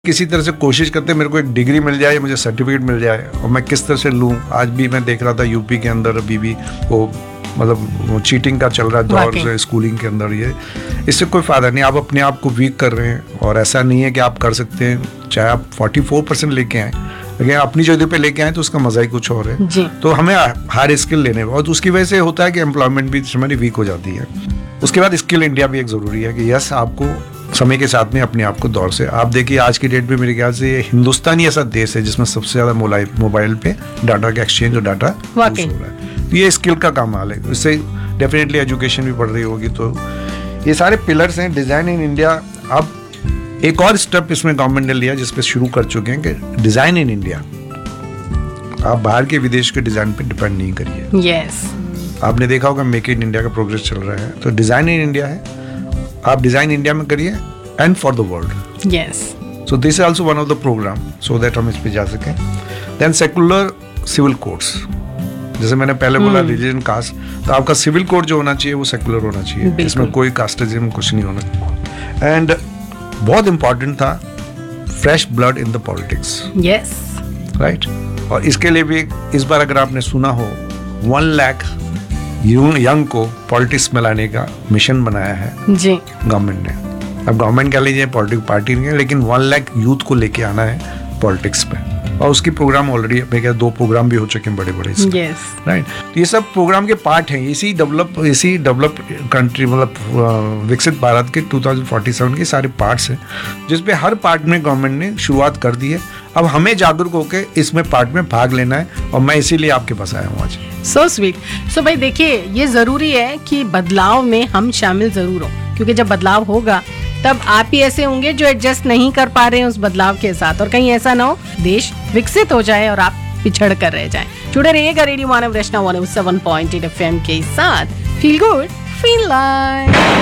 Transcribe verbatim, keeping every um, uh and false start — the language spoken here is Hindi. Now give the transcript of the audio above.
किसी तरह से कोशिश करते मेरे को एक डिग्री मिल जाए, मुझे सर्टिफिकेट मिल जाए और मैं किस तरह से लूँ। आज भी मैं देख रहा था यूपी के अंदर अभी भी वो मतलब चीटिंग का चल रहा है दौर से स्कूलिंग के अंदर। ये इससे कोई फ़ायदा नहीं, आप अपने आप को वीक कर रहे हैं। और ऐसा नहीं है कि आप कर सकते हैं चाहे आप चौवालीस परसेंट लेके आए, लेकिन अपनी जगह पे लेके आए तो उसका मज़ा ही कुछ और है जी। तो हमें हायर स्किल लेने और उसकी वजह से होता है कि एम्प्लॉयमेंट भी हमारी वीक हो जाती है। उसके बाद स्किल इंडिया भी एक ज़रूरी है कि यस आपको समय के साथ में अपने आप को दौर से आप देखिए आज की डेट में मेरे ख्याल से ये हिंदुस्तान ही ऐसा देश है जिसमें सबसे ज़्यादा मोबाइल मोबाइल पे डाटा का एक्सचेंज और डाटा यूज हो रहा है। तो ये स्किल का काम हाल है, इससे डेफिनेटली एजुकेशन भी बढ़ रही होगी। तो ये सारे पिलर्स हैं डिज़ाइन इन इंडिया। अब एक और स्टेप इसमें गवर्नमेंट ने लिया जिस पे शुरू कर चुके हैं कि डिज़ाइन इन इंडिया। आप बाहर के विदेश के डिज़ाइन पे डिपेंड नहीं करिए। यस आपने देखा होगा मेक इन इंडिया का प्रोग्रेस चल रहा है, तो डिज़ाइन इन इंडिया है, आप डिज़ाइन इंडिया में करिए and for the world. Yes so this is also one of the programme so that हम इस पे जा सकें। देन सेकुलर सिविल कोड्स, जैसे मैंने पहले बोला रिलीजन कास्ट, तो आपका सिविल कोड जो होना चाहिए वो सेकुलर होना चाहिए, इसमें कोई कास्टिज्म कुछ नहीं होना। एंड बहुत इंपॉर्टेंट था fresh blood in the politics. Yes right. और इसके लिए भी इस बार अगर आपने सुना हो वन लाख यंग को पॉलिटिक्स में लाने का मिशन बनाया है जी गवर्नमेंट ने। अब गवर्नमेंट कह लीजिए पॉलिटिक्स पार्टी नहीं है, लेकिन वन लाख यूथ को लेके आना है पॉलिटिक्स पे। और उसकी प्रोग्राम ऑलरेडी मेरे क्या दो प्रोग्राम भी हो चुके हैं बड़े बड़े। yes. राइट। तो ये सब प्रोग्राम के पार्ट हैं। इसी डेवलप इसी डेवलप कंट्री मतलब विकसित भारत के दो हज़ार सैंतालीस के सारे पार्ट्स हैं जिसपे हर पार्ट में गवर्नमेंट ने शुरुआत कर दी है। अब हमें जागरूक होकर इसमें पार्ट में भाग लेना है और मैं इसीलिए आपके पास आया हूँ आज। So sweet. सो भाई देखिए ये जरूरी है कि बदलाव में हम शामिल जरूर हो, क्योंकि जब बदलाव होगा तब आप ही ऐसे होंगे जो एडजस्ट नहीं कर पा रहे हैं उस बदलाव के साथ, और कहीं ऐसा ना हो देश विकसित हो जाए और आप पिछड़ कर रह जाएं। जुड़े रहिएगा रेडियो मानव रचना one O seven point eight F M के साथ। Feel good feel like.